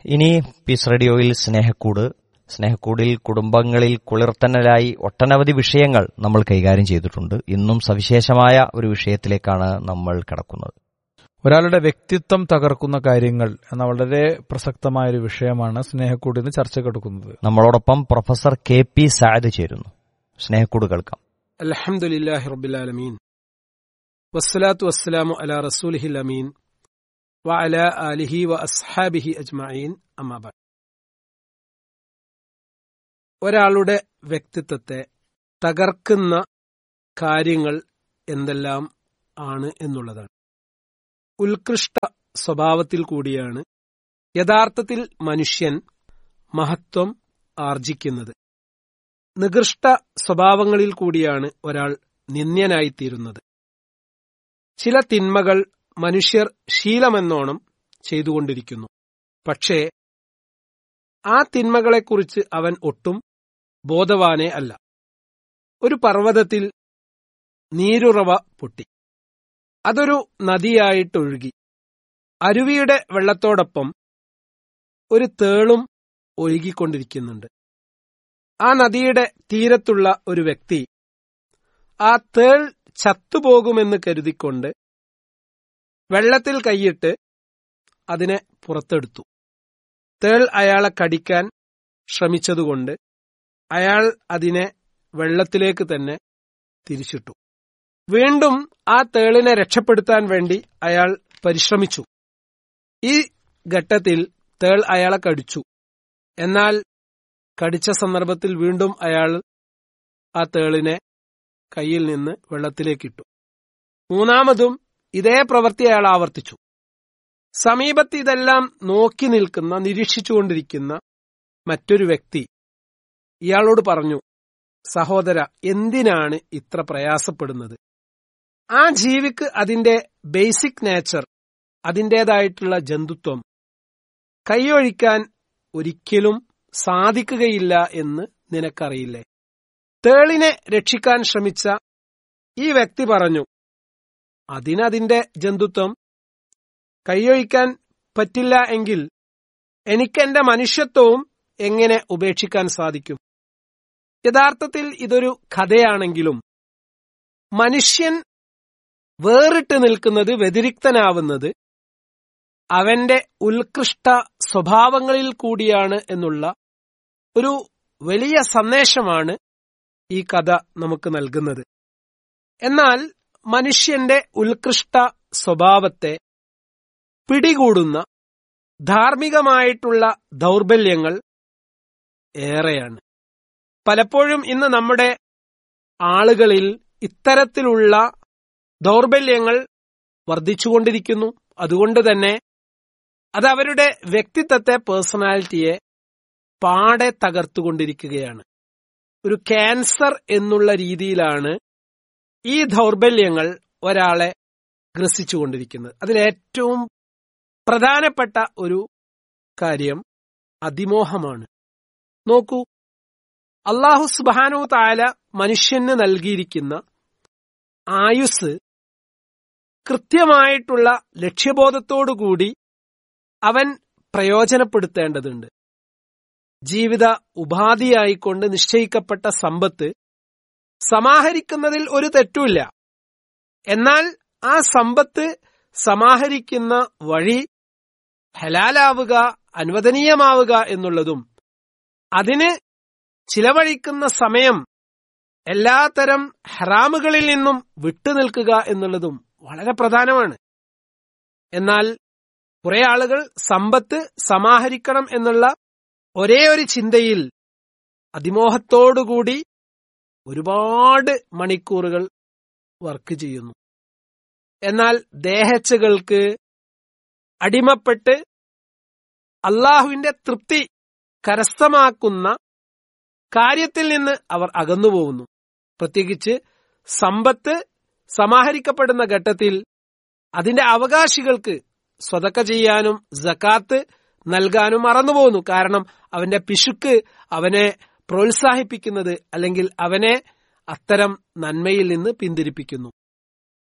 ഇനി പീസ് റേഡിയോയിൽ സ്നേഹക്കൂടിൽ കുടുംബങ്ങളിൽ കുളിർത്തന്നലായി ഒട്ടനവധി വിഷയങ്ങൾ നമ്മൾ കൈകാര്യം ചെയ്തിട്ടുണ്ട്. ഇന്നും സവിശേഷമായ ഒരു വിഷയത്തിലേക്കാണ് നമ്മൾ കടക്കുന്നത്. ഒരാളുടെ വ്യക്തിത്വം തകർക്കുന്ന കാര്യങ്ങൾ എന്ന വളരെ പ്രസക്തമായൊരു വിഷയമാണ് സ്നേഹക്കൂടിന് ചർച്ചക്കെടുക്കുന്നത്. നമ്മളോടൊപ്പം പ്രൊഫസർ KP സഅദ് ചേരുന്നു. സ്നേഹക്കൂട് കേൾക്കാം. അൽഹംദുലില്ലാഹി റബ്ബിൽ ആലമീൻ വസ്സലാത്തു വസ്സലാമു അലാ റസൂലിഹിൽ അമീൻ വഅലാ ആലിഹി വഅസ്ഹാബിഹി അജ്മഈൻ. അമ്മാ ബഅദ്. ഒരാളുടെ വ്യക്തിത്വത്തെ തകർക്കുന്ന കാര്യങ്ങൾ എന്തെല്ലാം ആണ് എന്നുള്ളതാണ്. ഉത്കൃഷ്ട സ്വഭാവത്തിൽ കൂടിയാണ് യഥാർത്ഥത്തിൽ മനുഷ്യൻ മഹത്വം ആർജിക്കുന്നത്. നികൃഷ്ട സ്വഭാവങ്ങളിൽ കൂടിയാണ് ഒരാൾ നിന്ദ്യനായിത്തീരുന്നത്. ചില തിന്മകൾ മനുഷ്യർ ശീലമെന്നോണം ചെയ്തുകൊണ്ടിരിക്കുന്നു. പക്ഷേ ആ തിന്മകളെക്കുറിച്ച് അവൻ ഒട്ടും ബോധവാനേ അല്ല. ഒരു പർവ്വതത്തിൽ നീരുറവ പൊട്ടി. അതൊരു നദിയായിട്ടൊഴുകി. അരുവിയുടെ വെള്ളത്തോടൊപ്പം ഒരു തേളും ഒഴുകിക്കൊണ്ടിരിക്കുന്നുണ്ട്. ആ നദിയുടെ തീരത്തുള്ള ഒരു വ്യക്തി ആ തേൾ ചത്തുപോകുമെന്ന് കരുതിക്കൊണ്ട് വെള്ളത്തിൽ കൈയിട്ട് അതിനെ പുറത്തെടുത്തു. തേൾ അയാളെ കടിക്കാൻ ശ്രമിച്ചതുകൊണ്ട് അയാൾ അതിനെ വെള്ളത്തിലേക്ക് തന്നെ തിരിച്ചിട്ടു. വീണ്ടും ആ തേളിനെ രക്ഷപ്പെടുത്താൻ വേണ്ടി അയാൾ പരിശ്രമിച്ചു. ഈ ഘട്ടത്തിൽ തേൾ അയാളെ കടിച്ചു. എന്നാൽ കടിച്ച സന്ദർഭത്തിൽ വീണ്ടും അയാൾ ആ തേളിനെ കയ്യിൽ നിന്ന് വെള്ളത്തിലേക്കിട്ടു. മൂന്നാമതും ഇതേ പ്രവൃത്തി അയാൾ ആവർത്തിച്ചു. സമീപത്ത് ഇതെല്ലാം നോക്കി നിൽക്കുന്ന, നിരീക്ഷിച്ചുകൊണ്ടിരിക്കുന്ന മറ്റൊരു വ്യക്തി ഇയാളോട് പറഞ്ഞു, സഹോദര, എന്തിനാണ് ഇത്ര പ്രയാസപ്പെടുന്നത്? ആ ജീവിക്ക് അതിന്റെ ബേസിക് നേച്ചർ, അതിൻ്റെതായിട്ടുള്ള ജന്തുത്വം കൈയൊഴിക്കാൻ ഒരിക്കലും സാധിക്കുകയില്ല എന്ന് നിനക്കറിയില്ലേ? തേളിനെ രക്ഷിക്കാൻ ശ്രമിച്ച ഈ വ്യക്തി പറഞ്ഞു, അതിനതിന്റെ ജന്തുത്വം കൈയൊഴിക്കാൻ പറ്റില്ല എങ്കിൽ എനിക്കെന്റെ മനുഷ്യത്വവും എങ്ങനെ ഉപേക്ഷിക്കാൻ സാധിക്കും? യഥാർത്ഥത്തിൽ ഇതൊരു കഥയാണെങ്കിലും മനുഷ്യൻ വേറിട്ട് നിൽക്കുന്നത്, വ്യതിരിക്തനാവുന്നത് അവന്റെ ഉത്കൃഷ്ട സ്വഭാവങ്ങളിൽ കൂടിയാണ് എന്നുള്ള ഒരു വലിയ സന്ദേശമാണ് ഈ കഥ നമുക്ക് നൽകുന്നത്. എന്നാൽ മനുഷ്യന്റെ ഉത്കൃഷ്ട സ്വഭാവത്തെ പിടികൂടുന്ന ധാർമ്മികമായിട്ടുള്ള ദൗർബല്യങ്ങൾ ഏറെയാണ്. പലപ്പോഴും ഇന്ന് നമ്മുടെ ആളുകളിൽ ഇത്തരത്തിലുള്ള ദൗർബല്യങ്ങൾ വർദ്ധിച്ചുകൊണ്ടിരിക്കുന്നു. അതുകൊണ്ട് തന്നെ അത് അവരുടെ വ്യക്തിത്വത്തെ, പേഴ്സണാലിറ്റിയെ പാടെ തകർത്തുകൊണ്ടിരിക്കുകയാണ്. ഒരു ക്യാൻസർ എന്നുള്ള രീതിയിലാണ് ഈ ദൗർബല്യങ്ങൾ ഒരാളെ ഗ്രസിച്ചുകൊണ്ടിരിക്കുന്നത്. അതിലേറ്റവും പ്രധാനപ്പെട്ട ഒരു കാര്യം അതിമോഹമാണ്. നോക്കൂ, അല്ലാഹു സുബ്ഹാനഹു തആല മനുഷ്യന് നൽകിയിരിക്കുന്ന ആയുസ് കൃത്യമായിട്ടുള്ള ലക്ഷ്യബോധത്തോടുകൂടി അവൻ പ്രയോജനപ്പെടുത്തേണ്ടതുണ്ട്. ജീവിത ഉപാധിയായിക്കൊണ്ട് നിശ്ചയിക്കപ്പെട്ട സമ്പത്ത് സമാഹരിക്കുന്നതിൽ ഒരു തെറ്റുമില്ല. എന്നാൽ ആ സമ്പത്ത് സമാഹരിക്കുന്ന വഴി ഹലാലാവുക, അനുവദനീയമാവുക എന്നുള്ളതും അതിന് ചിലവഴിക്കുന്ന സമയം എല്ലാത്തരം ഹറാമുകളിൽ നിന്നും വിട്ടുനിൽക്കുക എന്നുള്ളതും വളരെ പ്രധാനമാണ്. എന്നാൽ കുറെ ആളുകൾ സമ്പത്ത് സമാഹരിക്കണം എന്നുള്ള ഒരേ ഒരു ചിന്തയിൽ അതിമോഹത്തോടുകൂടി ഒരുപാട് മണിക്കൂറുകൾ വർക്ക് ചെയ്യുന്നു. എന്നാൽ ദേഹേച്ഛകൾക്ക് അടിമപ്പെട്ട് അള്ളാഹുവിന്റെ തൃപ്തി കരസ്ഥമാക്കുന്ന കാര്യത്തിൽ നിന്ന് അവർ അകന്നുപോകുന്നു. പ്രത്യേകിച്ച് സമ്പത്ത് സമാഹരിക്കപ്പെടുന്ന ഘട്ടത്തിൽ അതിന്റെ അവകാശികൾക്ക് സ്വതക്ക ചെയ്യാനും സകാത്ത് നൽകാനും മറന്നുപോകുന്നു. കാരണം അവന്റെ പിശുക്ക് അവനെ പ്രോത്സാഹിപ്പിക്കുന്നത്, അല്ലെങ്കിൽ അവനെ അത്തരം നന്മയിൽ നിന്ന് പിന്തിരിപ്പിക്കുന്നു.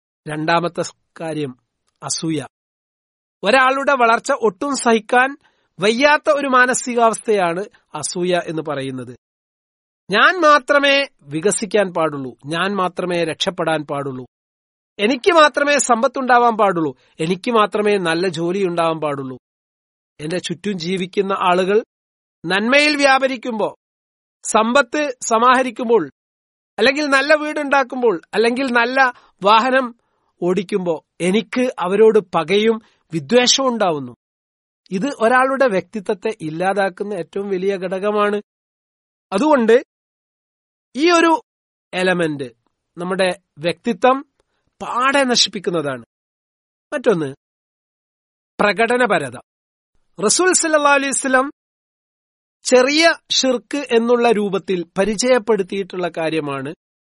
രണ്ടാമത്തെ കാര്യം അസൂയ. ഒരാളുടെ വളർച്ച ഒട്ടും സഹിക്കാൻ വയ്യാത്ത ഒരു മാനസികാവസ്ഥയാണ് അസൂയ എന്ന് പറയുന്നത്. ഞാൻ മാത്രമേ വികസിക്കാൻ പാടുള്ളൂ, ഞാൻ മാത്രമേ രക്ഷപ്പെടാൻ പാടുള്ളൂ, എനിക്ക് മാത്രമേ സമ്പത്തുണ്ടാവാൻ പാടുള്ളൂ, എനിക്ക് മാത്രമേ നല്ല ജോലി ഉണ്ടാവാൻ പാടുള്ളൂ. എന്റെ ചുറ്റും ജീവിക്കുന്ന ആളുകൾ നന്മയിൽ വ്യാപരിക്കുമ്പോൾ, സമ്പത്ത് സമാഹരിക്കുമ്പോൾ, അല്ലെങ്കിൽ നല്ല വീടുണ്ടാക്കുമ്പോൾ, അല്ലെങ്കിൽ നല്ല വാഹനം ഓടിക്കുമ്പോൾ എനിക്ക് അവരോട് പകയും വിദ്വേഷവും ഉണ്ടാവുന്നു. ഇത് ഒരാളുടെ വ്യക്തിത്വത്തെ ഇല്ലാതാക്കുന്ന ഏറ്റവും വലിയ ഘടകമാണ്. അതുകൊണ്ട് ഈ ഒരു എലമെന്റ് നമ്മുടെ വ്യക്തിത്വം പാടെ നശിപ്പിക്കുന്നതാണ്. മറ്റൊന്ന് പ്രകടനപരത. റസൂൽ സല്ലല്ലാഹു അലൈഹി വസല്ലം ചെറിയ ഷിർക്ക് എന്നുള്ള രൂപത്തിൽ പരിചയപ്പെടുത്തിയിട്ടുള്ള കാര്യമാണ്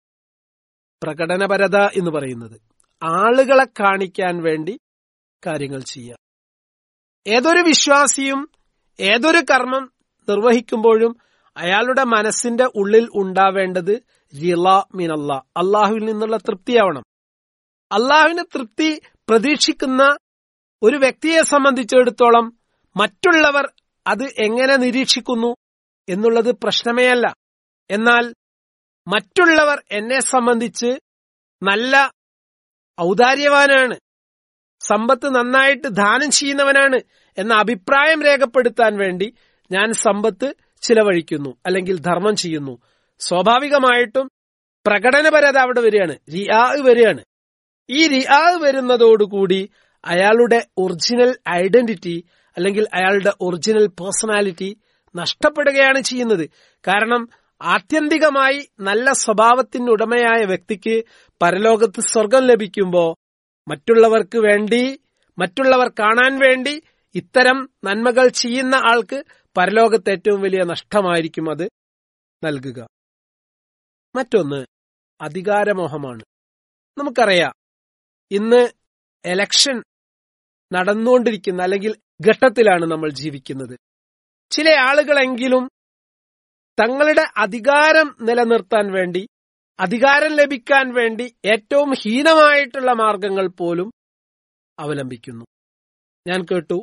പ്രകടനപരത എന്ന് പറയുന്നത്. ആളുകളെ കാണിക്കാൻ വേണ്ടി കാര്യങ്ങൾ ചെയ്യുക. ഏതൊരു വിശ്വാസിയും ഏതൊരു കർമ്മം നിർവഹിക്കുമ്പോഴും അയാളുടെ മനസ്സിന്റെ ഉള്ളിൽ ഉണ്ടാവേണ്ടത് റിള മിനല്ലാഹ്, അള്ളാഹുവിൽ നിന്നുള്ള തൃപ്തിയാവണം. അള്ളാഹുവിന് തൃപ്തി പ്രതീക്ഷിക്കുന്ന ഒരു വ്യക്തിയെ സംബന്ധിച്ചിടത്തോളം മറ്റുള്ളവർ അത് എങ്ങനെ നിരീക്ഷിക്കുന്നു എന്നുള്ളത് പ്രശ്നമേ അല്ല. എന്നാൽ മറ്റുള്ളവർ എന്നെ സംബന്ധിച്ച് നല്ല ഔദാര്യവാനാണ്, സമ്പത്ത് നന്നായിട്ട് ദാനം ചെയ്യുന്നവനാണ് എന്ന അഭിപ്രായം രേഖപ്പെടുത്താൻ വേണ്ടി ഞാൻ സമ്പത്ത് ചിലവഴിക്കുന്നു അല്ലെങ്കിൽ ധർമ്മം ചെയ്യുന്നു. സ്വാഭാവികമായിട്ടും പ്രകടനപരത അവിടെ വരികയാണ്, റിയാ വരികയാണ്. ഈ റിയാ വരുന്നതോടുകൂടി അയാളുടെ ഒറിജിനൽ ഐഡന്റിറ്റി അല്ലെങ്കിൽ അയാളുടെ ഒറിജിനൽ പേഴ്സണാലിറ്റി നഷ്ടപ്പെടുകയാണ് ചെയ്യുന്നത്. കാരണം ആത്യന്തികമായി നല്ല സ്വഭാവത്തിന് ഉടമയായ വ്യക്തിക്ക് പരലോകത്ത് സ്വർഗം ലഭിക്കുമ്പോൾ മറ്റുള്ളവർക്ക് വേണ്ടി, മറ്റുള്ളവർ കാണാൻ വേണ്ടി ഇത്തരം നന്മകൾ ചെയ്യുന്ന ആൾക്ക് പരലോകത്ത് ഏറ്റവും വലിയ നഷ്ടമായിരിക്കും അത് നൽകുക. മറ്റൊന്ന് അധികാരമോഹമാണ്. നമുക്കറിയാം, ഇന്ന് എലക്ഷൻ നടന്നുകൊണ്ടിരിക്കുന്ന അല്ലെങ്കിൽ ഘട്ടത്തിലാണ് നമ്മൾ ജീവിക്കുന്നത്. ചില ആളുകളെങ്കിലും തങ്ങളുടെ അധികാരം നിലനിർത്താൻ വേണ്ടി, അധികാരം ലഭിക്കാൻ വേണ്ടി ഏറ്റവും ഹീനമായിട്ടുള്ള മാർഗങ്ങൾ പോലും അവലംബിക്കുന്നു. ഞാൻ കേട്ടു,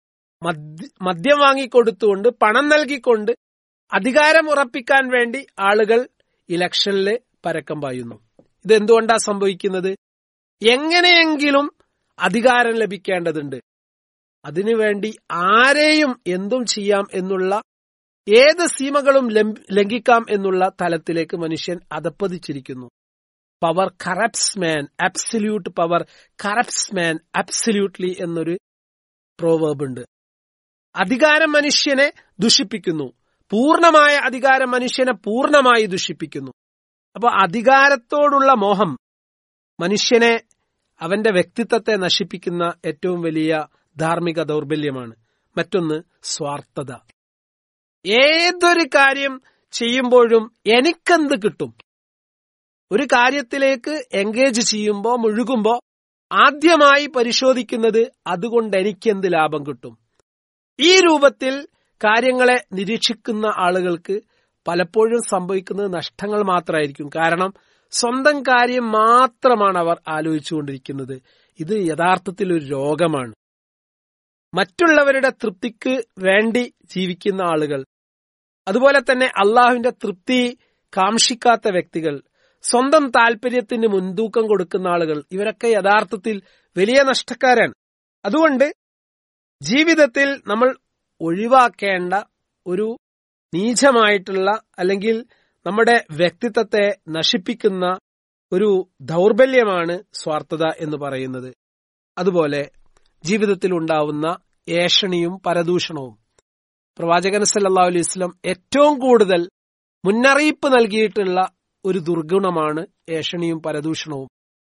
മദ്യം വാങ്ങിക്കൊടുത്തുകൊണ്ട്, പണം നൽകിക്കൊണ്ട് അധികാരം ഉറപ്പിക്കാൻ വേണ്ടി ആളുകൾ ഇലക്ഷനിൽ പരക്കം പായുന്നു. ഇതെന്തുകൊണ്ടാ സംഭവിക്കുന്നത്? എങ്ങനെയെങ്കിലും അധികാരം ലഭിക്കേണ്ടതുണ്ട്, അതിനുവേണ്ടി ആരെയും എന്തും ചെയ്യാം എന്നുള്ള, ഏത് സീമകളും ലംഘിക്കാം എന്നുള്ള തലത്തിലേക്ക് മനുഷ്യൻ അധപ്പതിച്ചിരിക്കുന്നു. പവർ കറപ്റ്റ്സ് മാൻ, അബ്സല്യൂട്ട് പവർ കറപ്റ്റ്സ് മാൻ അബ്സല്യൂട്ട്ലി എന്നൊരു പ്രോവേർബ് ഉണ്ട്. അധികാരം മനുഷ്യനെ ദുഷിപ്പിക്കുന്നു, പൂർണ്ണമായ അധികാരം മനുഷ്യനെ പൂർണ്ണമായി ദുഷിപ്പിക്കുന്നു. അപ്പോൾ അധികാരത്തോടുള്ള മോഹം മനുഷ്യനെ, അവന്റെ വ്യക്തിത്വത്തെ നശിപ്പിക്കുന്ന ഏറ്റവും വലിയ ധാർമ്മിക ദൗർബല്യമാണ്. മറ്റൊന്ന് സ്വാർത്ഥത. ഏതൊരു കാര്യം ചെയ്യുമ്പോഴും എനിക്കെന്ത് കിട്ടും, ഒരു കാര്യത്തിലേക്ക് എൻഗേജ് ചെയ്യുമ്പോ, മുഴുകുമ്പോ ആദ്യമായി പരിശോധിക്കുന്നത് അതുകൊണ്ട് എനിക്കെന്ത് ലാഭം കിട്ടും. ഈ രൂപത്തിൽ കാര്യങ്ങളെ നിരീക്ഷിക്കുന്ന ആളുകൾക്ക് പലപ്പോഴും സംഭവിക്കുന്നത് നഷ്ടങ്ങൾ മാത്രമായിരിക്കും. കാരണം സ്വന്തം കാര്യം മാത്രമാണ് അവർ ആലോചിച്ചുകൊണ്ടിരിക്കുന്നത്. ഇത് യഥാർത്ഥത്തിൽ ഒരു രോഗമാണ്. മറ്റുള്ളവരുടെ തൃപ്തിക്ക് വേണ്ടി ജീവിക്കുന്ന ആളുകൾ, അതുപോലെ തന്നെ അള്ളാഹുവിന്റെ തൃപ്തി കാംക്ഷിക്കാത്ത വ്യക്തികൾ, സ്വന്തം താല്പര്യത്തിന് മുൻതൂക്കം കൊടുക്കുന്ന ആളുകൾ, ഇവരൊക്കെ യഥാർത്ഥത്തിൽ വലിയ നഷ്ടക്കാരാണ്. അതുകൊണ്ട് ജീവിതത്തിൽ നമ്മൾ ഒഴിവാക്കേണ്ട ഒരു നീചമായിട്ടുള്ള അല്ലെങ്കിൽ നമ്മുടെ വ്യക്തിത്വത്തെ നശിപ്പിക്കുന്ന ഒരു ദൗർബല്യമാണ് സ്വാർത്ഥത എന്ന് പറയുന്നത്. അതുപോലെ ജീവിതത്തിൽ ഉണ്ടാവുന്ന ഏഷണിയും പരദൂഷണവും. പ്രവാചകൻ സല്ലല്ലാഹു അലൈഹി വസല്ലം ഏറ്റവും കൂടുതൽ മുന്നറിയിപ്പ് നൽകിയിട്ടുള്ള ഒരു ദുർഗുണമാണ് ഏഷണിയും പരദൂഷണവും.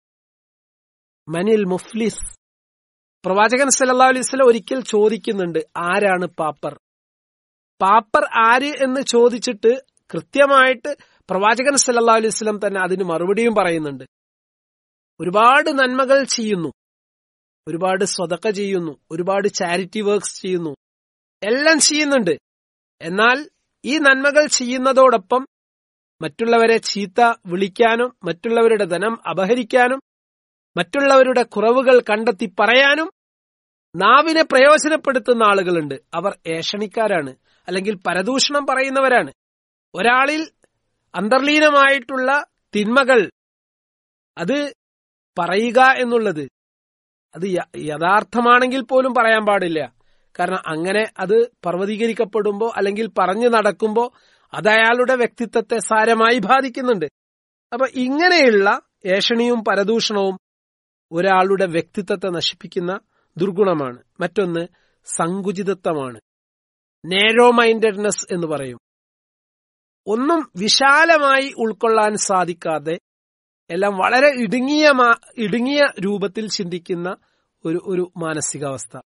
മനിൽ മുഫ്ലിസ്. പ്രവാചകൻ സല്ലല്ലാഹു അലൈഹി വസല്ലം ഒരിക്കൽ ചോദിക്കുന്നുണ്ട്, ആരാണ് പാപ്പർ? പാപ്പർ ആര് എന്ന് ചോദിച്ചിട്ട് കൃത്യമായിട്ട് പ്രവാചകൻ സല്ലല്ലാഹു അലൈഹി വസല്ലം തന്നെ അതിന് മറുപടിയും പറയുന്നുണ്ട്. ഒരുപാട് നന്മകൾ ചെയ്യുന്നു, ഒരുപാട് സ്വതക്ക ചെയ്യുന്നു, ഒരുപാട് ചാരിറ്റി വർക്ക്സ് ചെയ്യുന്നു, എല്ലാം ചെയ്യുന്നുണ്ട്. എന്നാൽ ഈ നന്മകൾ ചെയ്യുന്നതോടൊപ്പം മറ്റുള്ളവരെ ചീത്ത വിളിക്കാനും, മറ്റുള്ളവരുടെ ധനം അപഹരിക്കാനും, മറ്റുള്ളവരുടെ കുറവുകൾ കണ്ടെത്തി പറയാനും നാവിനെ പ്രയോജനപ്പെടുത്തുന്ന ആളുകളുണ്ട്. അവർ ഏഷണിക്കാരാണ്, അല്ലെങ്കിൽ പരദൂഷണം പറയുന്നവരാണ്. ഒരാളിൽ അന്തർലീനമായിട്ടുള്ള തിന്മകൾ അത് പറയുക എന്നുള്ളത് അത് യഥാർത്ഥമാണെങ്കിൽ പോലും പറയാൻ പാടില്ല. കാരണം അങ്ങനെ അത് പർവ്വതീകരിക്കപ്പെടുമ്പോ അല്ലെങ്കിൽ പറഞ്ഞു നടക്കുമ്പോ അത് അയാളുടെ വ്യക്തിത്വത്തെ സാരമായി ബാധിക്കുന്നുണ്ട്. അപ്പൊ ഇങ്ങനെയുള്ള ഏഷണിയും പരദൂഷണവും ഒരാളുടെ വ്യക്തിത്വത്തെ നശിപ്പിക്കുന്ന ദുർഗുണമാണ്. മറ്റൊന്ന് സങ്കുചിതത്വമാണ്. നേരോ മൈൻഡഡ്നെസ് എന്ന് പറയും. ഒന്നും വിശാലമായി ഉൾക്കൊള്ളാൻ സാധിക്കാതെ എല്ലാം വളരെ ഇടുങ്ങിയ രൂപത്തിൽ ചിന്തിക്കുന്ന ഒരു മാനസികാവസ്ഥ.